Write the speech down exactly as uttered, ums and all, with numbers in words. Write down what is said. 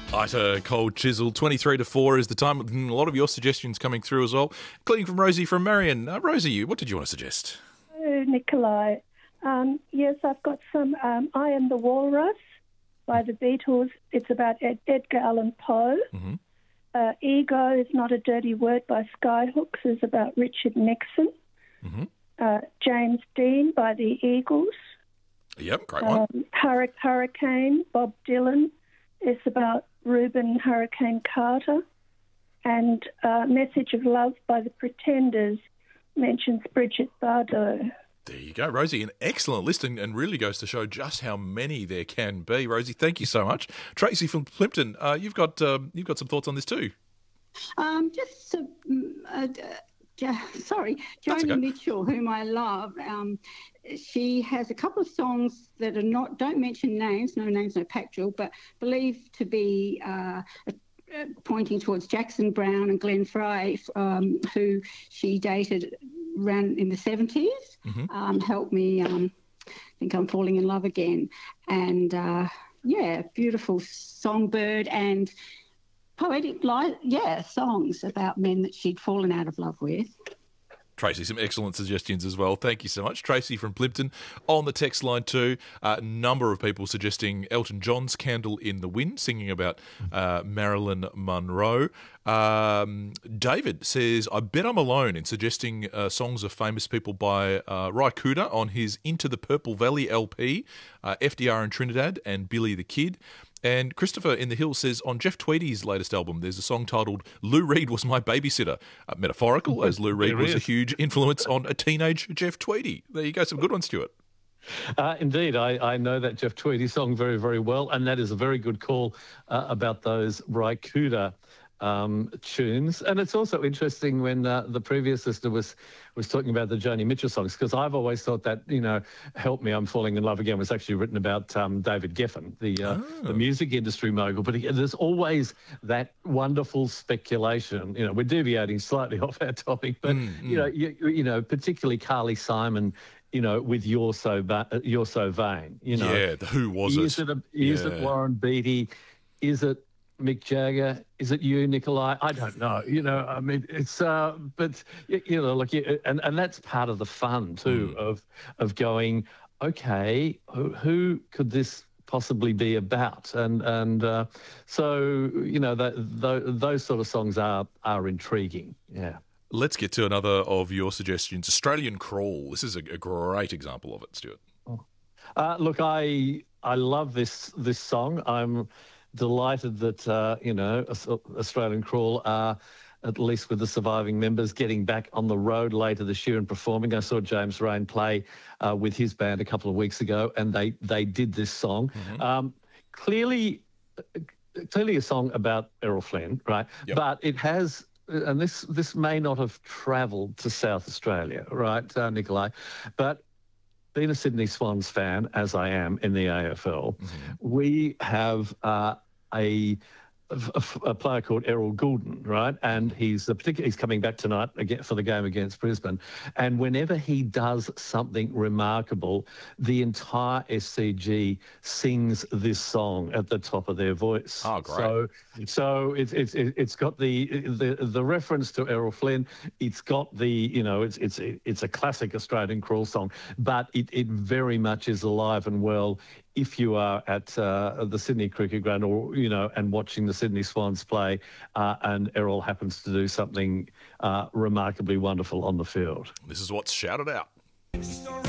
Ita Cold Chisel, twenty-three to four is the time. A lot of your suggestions coming through as well, including from Rosie from Marion. Uh, Rosie, what did you want to suggest? Oh, Nikolai. Um, yes, I've got some um, I Am the Walrus by the Beatles. It's about Ed- Edgar Allan Poe. Mm-hmm. Uh, Ego is Not a Dirty Word by Skyhooks is about Richard Nixon. Mm-hmm. Uh, James Dean by the Eagles. Yep, great one. Um, Hurric- Hurricane, Bob Dylan. It's about Reuben Hurricane Carter. And uh, Message of Love by the Pretenders mentions Bridget Bardot. There you go, Rosie. An excellent list and, and really goes to show just how many there can be. Rosie, thank you so much. Tracy from Plympton, uh, you've got um, you've got some thoughts on this too. Um, just uh, uh, uh, sorry, Joni okay. Mitchell, whom I love. Um, she has a couple of songs that are not don't mention names, no names, no pack drill, but believed to be uh, uh, pointing towards Jackson Browne and Glenn Frey, um, who she dated around in the seventies. Mm-hmm. Um, help me um, think I'm falling in love again, and uh, yeah, beautiful songbird and poetic, li- yeah, songs about men that she'd fallen out of love with. Tracy, some excellent suggestions as well. Thank you so much. Tracy from Plympton on the text line too. A uh, number of people suggesting Elton John's Candle in the Wind, singing about uh, Marilyn Monroe. Um, David says, I bet I'm alone in suggesting uh, songs of famous people by uh, Ry Cooder on his Into the Purple Valley L P, uh, F D R in Trinidad and Billy the Kid. And Christopher in the Hills says, on Jeff Tweedy's latest album, there's a song titled Lou Reed Was My Babysitter. Uh, metaphorical, as Lou Reed was a huge influence on a teenage Jeff Tweedy. There you go, some good ones, Stuart. Uh, indeed, I, I know that Jeff Tweedy song very, very well, and that is a very good call uh, about those Ry Cooder um, tunes. And it's also interesting when uh, the previous listener was was talking about the Joni Mitchell songs, because I've always thought that, you know, Help Me, I'm Falling in Love Again was actually written about um, David Geffen, the uh, oh. the music industry mogul. But he, there's always that wonderful speculation. You know, we're deviating slightly off our topic, but, mm, you mm. know, you, you know, particularly Carly Simon, you know, with You're So, ba- You're So Vain, you know. Yeah, the who was is it? it a, is yeah. it Warren Beatty? Is it Mick Jagger? Is it you, Nikolai? I don't know. You know, I mean, it's, uh, but, you know, like, and, and that's part of the fun, too, mm. of of going, okay, who, who could this possibly be about? And and uh, so, you know, that, th- those sort of songs are are intriguing, yeah. Let's get to another of your suggestions, Australian Crawl. This is a, a great example of it, Stuart. Uh, look, I I love this this song. I'm delighted that, uh, you know, Australian Crawl are, at least with the surviving members, getting back on the road later this year and performing. I saw James Rain play uh, with his band a couple of weeks ago, and they, they did this song. Mm-hmm. Um, clearly, clearly a song about Errol Flynn, right? Yep. But it has... and this this may not have travelled to South Australia, right, uh, Nikolai? But being a Sydney Swans fan, as I am in the A F L, mm-hmm. we have uh, a, a, a player called Errol Goulden, right? And he's a particular, he's coming back tonight again for the game against Brisbane. And whenever he does something remarkable, the entire S C G sings this song at the top of their voice. Oh, great! So, so it's it's it's got the the the reference to Errol Flynn. It's got the, you know, it's it's it's a classic Australian crawl song, but it it very much is alive and well if you are at uh, the Sydney Cricket Ground, or, you know, and watching the Sydney Swans play, uh, and Errol happens to do something uh, remarkably wonderful on the field. This is what's shouted out.